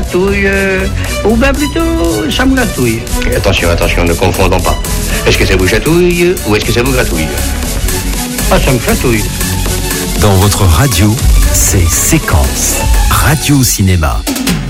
gratouille, ou bien plutôt, ça me gratouille. Attention, ne confondons pas. Est-ce que ça vous chatouille ou est-ce que ça vous gratouille? Ah, ça me chatouille. Dans votre radio, c'est Séquence Radio Cinéma.